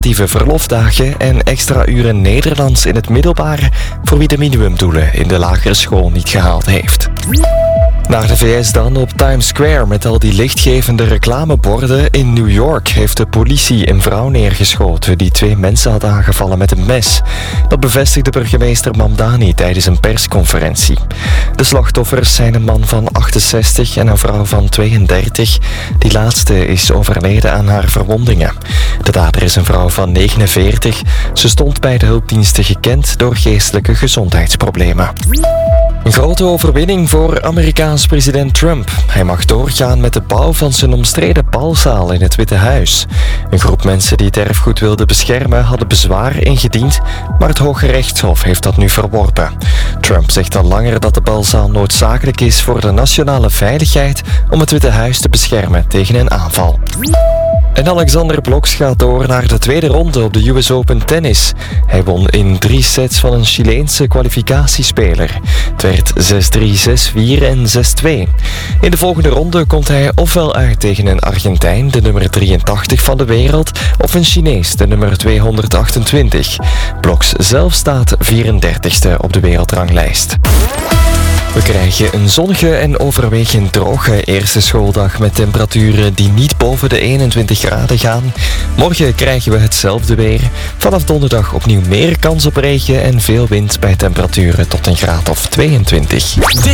verlofdagen en extra uren Nederlands in het middelbaar voor wie de minimumdoelen in de lagere school niet gehaald heeft. Naar de VS dan. Op Times Square met al die lichtgevende reclameborden. In New York heeft de politie een vrouw neergeschoten die 2 mensen had aangevallen met een mes. Dat bevestigde burgemeester Mamdani tijdens een persconferentie. De slachtoffers zijn een man van 68 en een vrouw van 32. Die laatste is overleden aan haar verwondingen. De dader is een vrouw van 49. Ze stond bij de hulpdiensten gekend door geestelijke gezondheidsproblemen. Een grote overwinning voor Amerikaans president Trump. Hij mag doorgaan met de bouw van zijn omstreden balzaal in het Witte Huis. Een groep mensen die het erfgoed wilden beschermen hadden bezwaar ingediend, maar het Hoge Rechtshof heeft dat nu verworpen. Trump zegt al langer dat de balzaal noodzakelijk is voor de nationale veiligheid om het Witte Huis te beschermen tegen een aanval. En Alexander Bloksch gaat door naar de tweede ronde op de US Open tennis. Hij won in 3 sets van een Chileense kwalificatiespeler. Het werd 6-3, 6-4 en 6-2. In de volgende ronde komt hij ofwel uit tegen een Argentijn, de nummer 83 van de wereld, of een Chinees, de nummer 228. Bloksch zelf staat 34ste op de wereldranglijst. We krijgen een zonnige en overwegend droge eerste schooldag met temperaturen die niet boven de 21 graden gaan. Morgen krijgen we hetzelfde weer. Vanaf donderdag opnieuw meer kans op regen en veel wind bij temperaturen tot een graad of 22.